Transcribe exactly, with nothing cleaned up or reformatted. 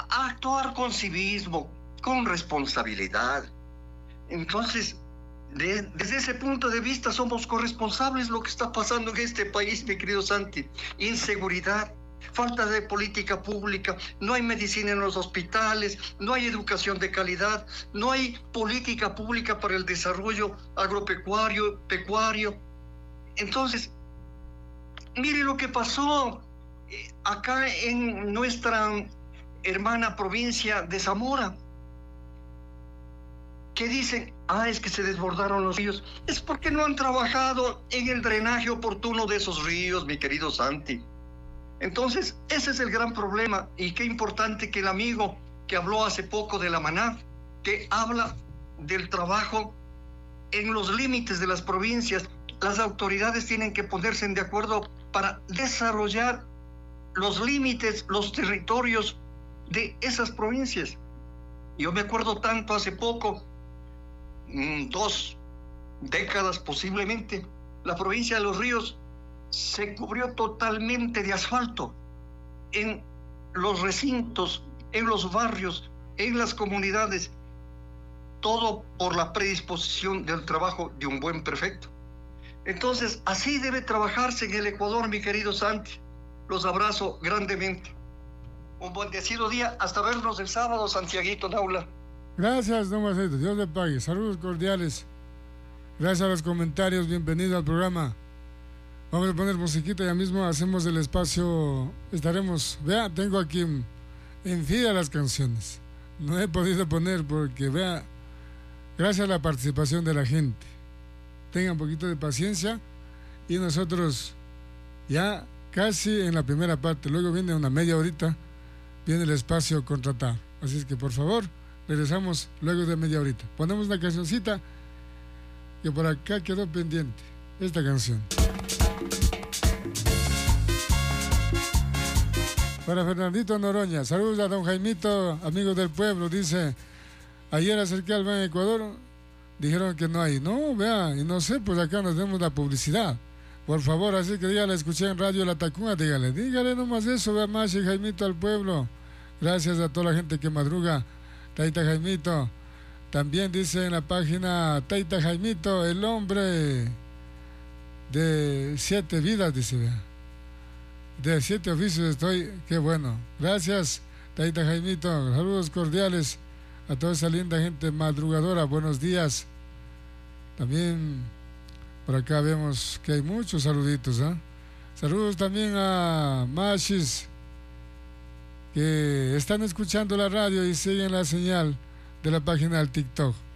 a actuar con civismo, con responsabilidad. Entonces, de, desde ese punto de vista somos corresponsables de lo que está pasando en este país, mi querido Santi. Inseguridad, falta de política pública, no hay medicina en los hospitales, no hay educación de calidad, no hay política pública para el desarrollo agropecuario, pecuario. Entonces, mire lo que pasó acá en nuestra hermana provincia de Zamora, que dicen, ah, es que se desbordaron los ríos. Es porque no han trabajado en el drenaje oportuno de esos ríos, mi querido Santi. Entonces, ese es el gran problema, y qué importante que el amigo que habló hace poco de la MANAF, que habla del trabajo en los límites de las provincias. Las autoridades tienen que ponerse de acuerdo para desarrollar los límites, los territorios de esas provincias. Yo me acuerdo tanto hace poco, dos décadas posiblemente, la provincia de Los Ríos se cubrió totalmente de asfalto en los recintos, en los barrios, en las comunidades, todo por la predisposición del trabajo de un buen prefecto. Entonces, así debe trabajarse en el Ecuador, mi querido Santi. Los abrazo grandemente. Un bendecido día. Hasta vernos el sábado, Santiaguito Naula. Gracias, don Macedo. Dios le pague. Saludos cordiales. Gracias a los comentarios. Bienvenido al programa. Vamos a poner musiquita. Ya mismo hacemos el espacio. Estaremos... Vea, tengo aquí en, en fila las canciones. No he podido poner porque, vea, gracias a la participación de la gente. Tengan un poquito de paciencia y nosotros ya casi en la primera parte, luego viene una media horita, viene el espacio contratado. Así es que por favor, regresamos luego de media horita. Ponemos una cancioncita que por acá quedó pendiente, esta canción. Para Fernandito Noroña, saludos a don Jaimito, amigo del pueblo, dice, ayer acerqué al Ban Ecuador, dijeron que no hay. No, vea, y no sé, pues acá nos demos la publicidad. Por favor, así que dígale, escuché en Radio La Tacunga, dígale, dígale nomás eso, vea más y Jaimito al pueblo. Gracias a toda la gente que madruga, Taita Jaimito. También dice en la página Taita Jaimito, el hombre de siete vidas, dice, vea. De siete oficios estoy, qué bueno. Gracias, Taita Jaimito, saludos cordiales a toda esa linda gente madrugadora, buenos días. También por acá vemos que hay muchos saluditos, ¿eh? Saludos también a Machis, que están escuchando la radio y siguen la señal de la página del TikTok.